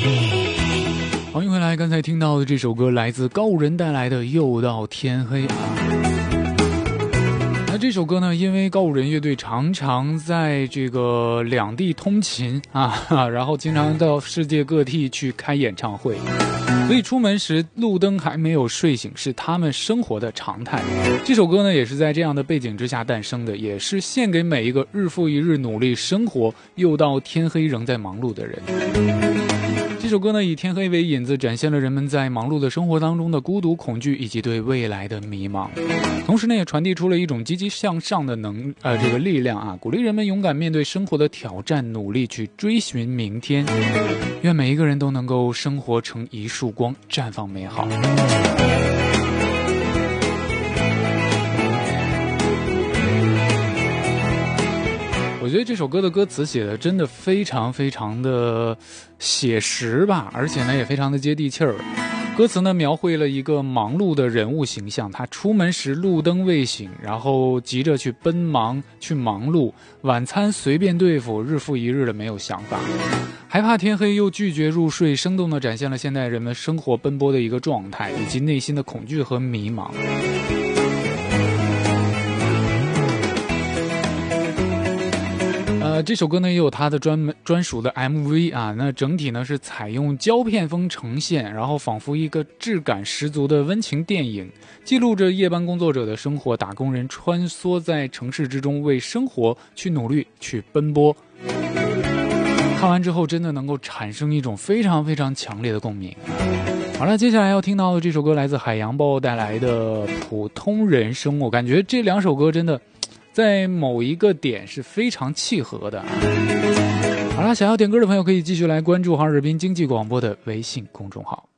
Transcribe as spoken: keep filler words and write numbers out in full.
欢迎回来，刚才听到的这首歌来自高吾人带来的《又到天黑》啊。那这首歌呢，因为高吾人乐队常常在这个两地通勤啊，然后经常到世界各地去开演唱会，所以出门时路灯还没有睡醒是他们生活的常态。这首歌呢，也是在这样的背景之下诞生的，也是献给每一个日复一日努力生活又到天黑仍在忙碌的人。这首歌呢，以天黑为引子，展现了人们在忙碌的生活当中的孤独、恐惧以及对未来的迷茫。同时呢，也传递出了一种积极向上的能呃这个力量啊，鼓励人们勇敢面对生活的挑战，努力去追寻明天。愿每一个人都能够生活成一束光，绽放美好。我觉得这首歌的歌词写的真的非常非常的写实吧，而且呢也非常的接地气儿。歌词呢描绘了一个忙碌的人物形象，他出门时路灯未醒，然后急着去奔忙去忙碌，晚餐随便对付，日复一日的没有想法，害怕天黑又拒绝入睡，生动地展现了现代人们生活奔波的一个状态，以及内心的恐惧和迷茫。呃，这首歌呢也有它的专门专属的 M V 啊，那整体呢是采用胶片风呈现，然后仿佛一个质感十足的温情电影，记录着夜班工作者的生活，打工人穿梭在城市之中，为生活去努力去奔波。看完之后真的能够产生一种非常非常强烈的共鸣。好了，接下来要听到的这首歌来自海洋豹带来的《普通人生》，我感觉这两首歌真的在某一个点是非常契合的。好了，想要点歌的朋友可以继续来关注哈尔滨经济广播的微信公众号。